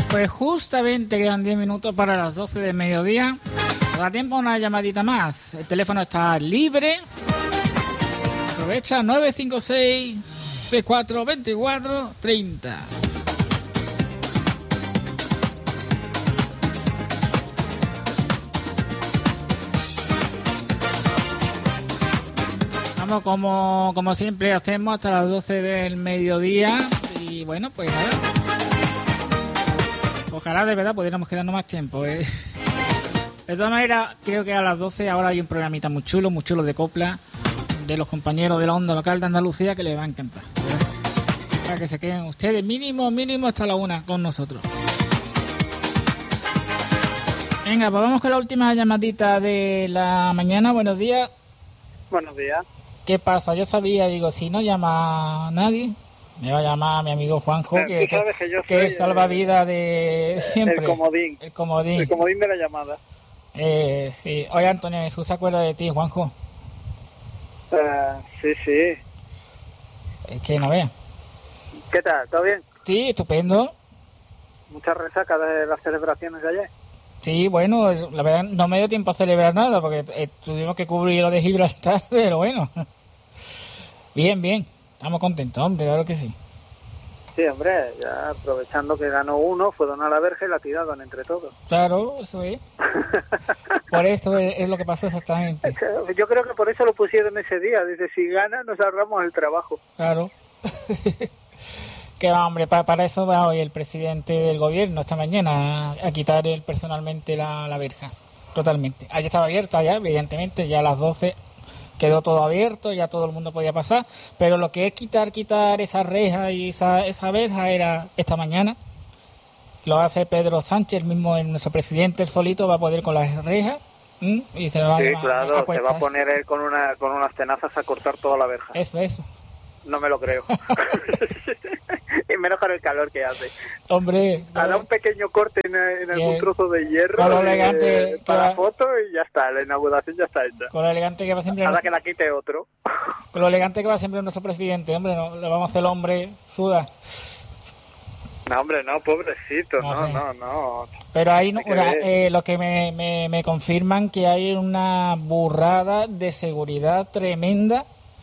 Pues justamente quedan 10 minutos para las 12 del mediodía. Da tiempo a una llamadita más. El teléfono está libre. Aprovecha 956-6424-30. Vamos como siempre hacemos hasta las 12 del mediodía. Y bueno, pues nada. Ojalá de verdad pudiéramos quedarnos más tiempo, ¿eh? De todas maneras, creo que a las 12 ahora hay un programita muy chulo de copla, de los compañeros de la onda local de Andalucía, que les va a encantar, ¿verdad? Para que se queden ustedes mínimo hasta la 1 con nosotros. Venga, pues vamos con la última llamadita de la mañana. Buenos días. Buenos días. ¿Qué pasa? Yo sabía, digo, si no llama nadie, me va a llamar mi amigo Juanjo, que es salvavidas de siempre. El comodín de la llamada. Sí. Oye, Antonio Jesús se acuerda de ti, Juanjo. Sí. Es que no vea. ¿Qué tal? ¿Todo bien? Sí, estupendo. Mucha resaca de las celebraciones de ayer. Sí, bueno, la verdad no me dio tiempo a celebrar nada porque tuvimos que cubrir lo de Gibraltar, pero bueno. Bien. Estamos contentos, hombre, claro que sí. Sí, hombre, ya aprovechando que ganó uno, fueron a la verja y la tiraron entre todos. Claro, eso es. Por eso es lo que pasó exactamente. Yo creo que por eso lo pusieron ese día. Dice, si gana, nos ahorramos el trabajo. Claro. Que va, hombre, para eso va hoy el presidente del gobierno esta mañana a quitar él personalmente la verja. Totalmente. Ayer estaba abierta ya, evidentemente, ya a las 12 quedó todo abierto, ya todo el mundo podía pasar, pero lo que es quitar esa reja y esa verja era esta mañana. Lo hace Pedro Sánchez, nuestro presidente, él solito va a poder con las rejas y se va se va a poner él con unas tenazas a cortar toda la verja. Eso. No me lo creo. Y menos con el calor que hace. Hombre, hará un pequeño corte en algún trozo de hierro para foto y ya está, la inauguración ya está hecha. Con lo elegante que va siempre. Ahora que la quite otro. Con lo elegante que va siempre nuestro presidente, hombre, no le vamos a hacer el hombre suda. No, hombre, no, pobrecito, no. Pero hay lo que me confirman que hay una burrada de seguridad tremenda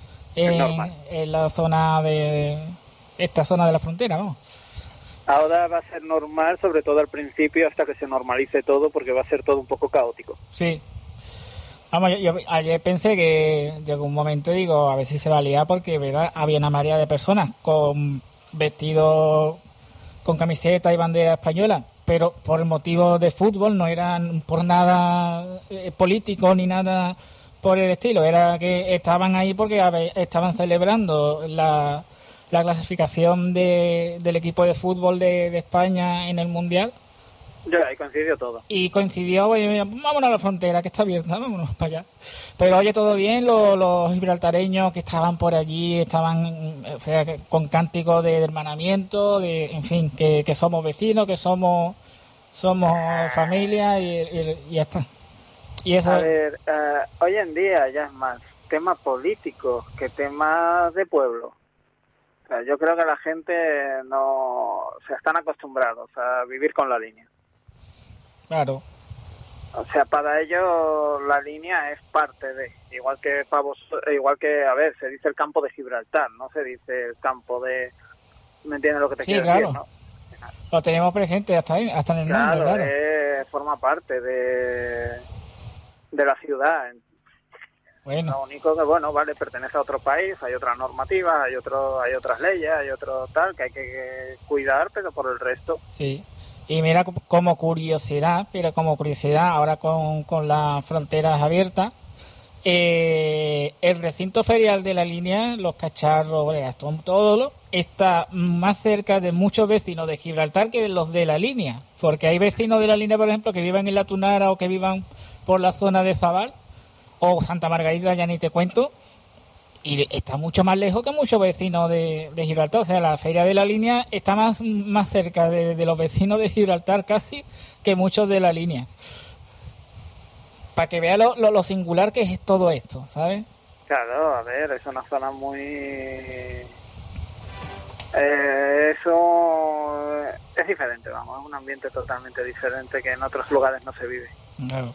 en la zona esta zona de la frontera, ¿no? Ahora va a ser normal, sobre todo al principio, hasta que se normalice todo, porque va a ser todo un poco caótico. Sí. Vamos, yo ayer pensé que llegó un momento y digo, a ver si se va a liar, porque ¿verdad? Había una marea de personas con vestidos, con camiseta y bandera española, pero por motivos de fútbol, no eran por nada político ni nada por el estilo, era que estaban ahí porque estaban celebrando la clasificación del equipo de fútbol de España en el Mundial. Ya, ahí coincidió todo. Y coincidió, oye, mira, vámonos a la frontera, que está abierta, vámonos para allá. Pero oye, todo bien, los gibraltareños que estaban por allí, estaban con cánticos de hermanamiento, en fin, que somos vecinos, que somos familia y ya está. Y eso... A ver, hoy en día ya es más tema político que tema de pueblo. O sea, yo creo que la gente están acostumbrados a vivir con la línea. Claro. O sea, para ellos la línea es parte de, igual que, a ver, se dice el campo de Gibraltar, no se dice el campo de, ¿me entiendes lo que te quiero decir, no? Lo tenemos presente hasta en el nombre, claro. Forma parte de la ciudad. Bueno. Lo único que, vale, pertenece a otro país, hay otras normativas, hay otras leyes, hay otro tal que hay que cuidar, pero por el resto. Sí. Y mira, como curiosidad, ahora con las fronteras abiertas, el recinto ferial de la línea, los cacharros, todo está más cerca de muchos vecinos de Gibraltar que de los de la línea, porque hay vecinos de la línea, por ejemplo, que vivan en La Tunara o que vivan por la zona de Zabal o Santa Margarita, ya ni te cuento, y está mucho más lejos que muchos vecinos de Gibraltar. O sea, la feria de la línea está más cerca de los vecinos de Gibraltar casi que muchos de la línea. Para que vea lo singular que es todo esto, ¿sabes? Claro, a ver, es una zona muy... eso es es diferente, vamos, es un ambiente totalmente diferente que en otros lugares no se vive. Claro.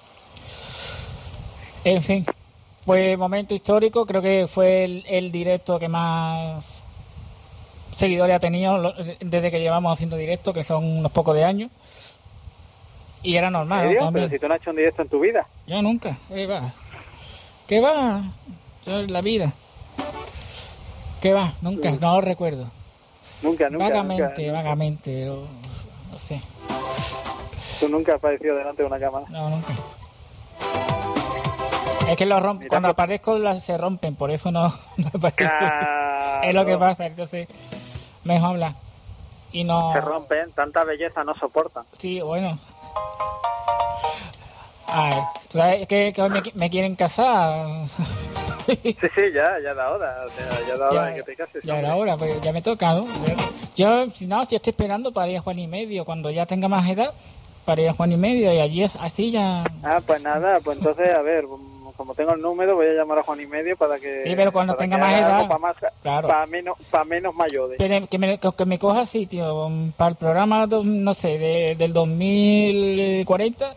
En fin, pues momento histórico, creo que fue el directo que más seguidores ha tenido desde que llevamos haciendo directo, que son unos pocos de años. Y era normal, ¿En serio? ¿no? También. Pero si tú no has hecho un directo en tu vida. Yo nunca. ¿Qué va? ¿Qué va? Yo en la vida. ¿Qué va? Nunca, no lo recuerdo. Nunca. Vagamente, no sé. Tú nunca has aparecido delante de una cámara. No, nunca. Es que cuando aparezco se rompen, por eso no aparezco. Claro. Es lo que pasa, entonces mejor hablar. Y no... Se rompen, tanta belleza no soportan. Sí, bueno. A ver, ¿tú sabes que hoy me quieren casar? Sí, ya era hora. O sea, ya era hora de que te cases. Ya era hora, pues ya me toca, ¿no? Yo estoy esperando para ir a Juan y Medio, cuando ya tenga más edad, para ir a Juan y Medio, y allí así ya... Ah, pues nada, pues entonces, a ver, como tengo el número, voy a llamar a Juan y Medio para que... Sí, pero cuando tenga más edad... Claro. Para menos mayores. Pero que me coja sitio para el programa, no sé, del 2040,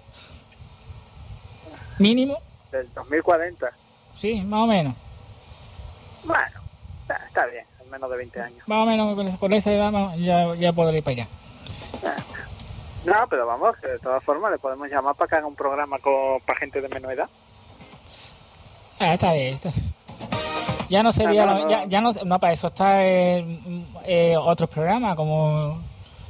mínimo. Del 2040. Sí, más o menos. Bueno, está bien, en menos de 20 años. Más o menos con esa edad ya podré ir para allá. No, pero vamos, que de todas formas le podemos llamar para que haga un programa para gente de menor edad. Ah, está bien. Ya no sería... No, para eso está otros programas, como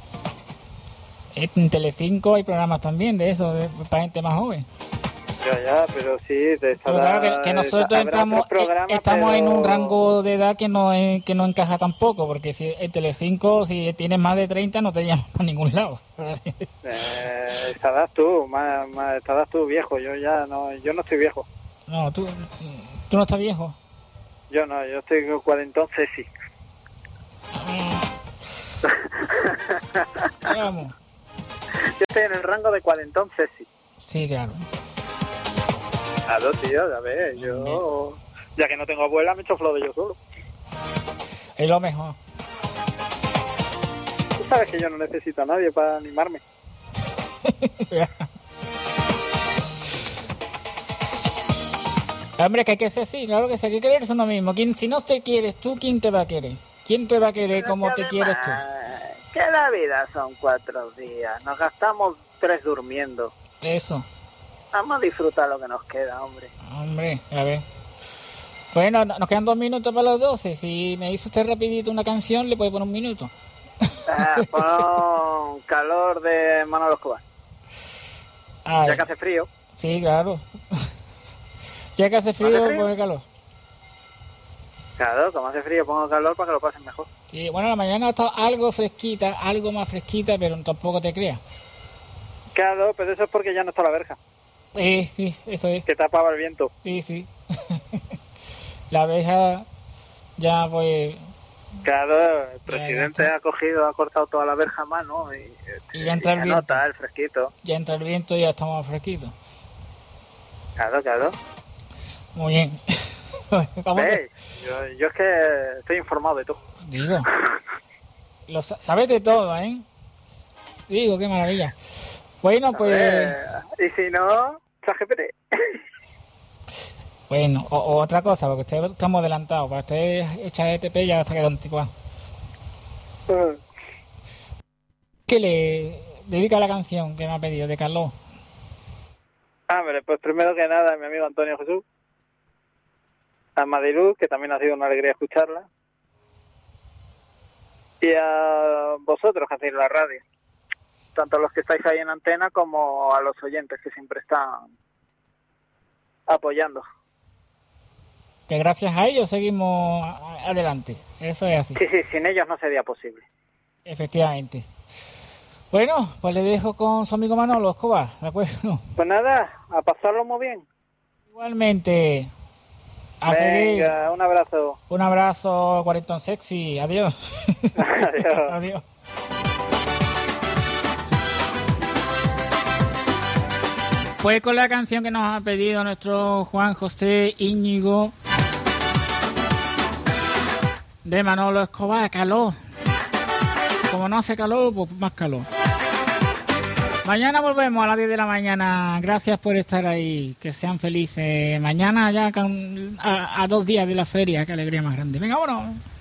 en Telecinco hay programas también de eso, para gente más joven. Ya, pero sí, de esa edad, claro que nosotros estamos en un rango de edad que no encaja tampoco, porque si en Telecinco, si tienes más de 30, no te llaman a ningún lado. Estarás tú viejo, yo no estoy viejo. No, tú no estás viejo. Yo no, yo estoy con cuarentón Ceci. Vamos. Yo estoy en el rango de cuarentón Ceci. Sí, claro. Claro, tío, ya ves, yo... Ya que no tengo abuela, me echo flor de yo solo. Es lo mejor. Tú sabes que yo no necesito a nadie para animarme. Hombre, que hay que ser así, claro que sí, hay que quererse uno mismo. Si no te quieres tú, ¿quién te va a querer? ¿Quién te va a querer como te quieres tú? Que la vida son 4 días, nos gastamos 3 durmiendo. Eso. Vamos a disfrutar lo que nos queda, hombre. Hombre, a ver. Bueno, nos quedan 2 minutos para las 12. Si me hizo usted rapidito una canción, le puede poner 1 minuto. Pon Calor de Manolo Escobar. Ya que hace frío. Sí, claro. Ya que hace frío, pone calor. Claro, como hace frío, pongo calor para que lo pasen mejor. Y bueno, la mañana ha estado algo fresquita, algo más fresquita, pero tampoco te creas. Claro, pero eso es porque ya no está la verja. Sí, eso es. Que tapaba el viento. Sí. La abeja ya pues... Claro, el presidente ha cortado toda la verja a mano y ya entra el viento. Nota el fresquito. Ya entra el viento y ya estamos fresquitos. Claro. Muy bien. Yo es que estoy informado de todo. Digo. Sabes de todo, ¿eh? Digo, qué maravilla. Bueno, pues... Y si no, ChatGPT. Bueno, o otra cosa, porque ustedes estamos adelantados. Para ustedes ChatGPT ya se quedó anticuado. ¿Qué le dedica la canción que me ha pedido de Carlos? Hombre, pues primero que nada, mi amigo Antonio Jesús. A Mariluz, que también ha sido una alegría escucharla. Y a vosotros que hacéis la radio. Tanto a los que estáis ahí en antena como a los oyentes que siempre están apoyando. Que gracias a ellos seguimos adelante. Eso es así. Sí, sin ellos no sería posible. Efectivamente. Bueno, pues le dejo con su amigo Manolo Escobar, ¿de acuerdo? Pues nada, a pasarlo muy bien. Igualmente. Venga, un abrazo. Un abrazo, cuarentón sexy. Adiós. Adiós. Adiós. Pues con la canción que nos ha pedido nuestro Juan José Íñigo de Manolo Escobar, Calor. como no hace calor, pues más calor. Mañana volvemos a las 10 de la mañana. Gracias por estar ahí. Que sean felices. Mañana ya a 2 días de la feria. Qué alegría más grande. Venga, vámonos.